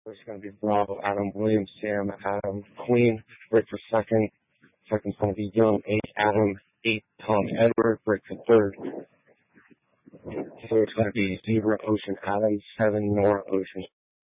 There's going to be Bravo, Adam, William, Sam, Adam, Queen, break for second. Second's going to be Young, 8, Adam, 8, Tom, Edward, break for third. Third's going to be Zebra, Ocean, Adam, 7, Nora, Ocean,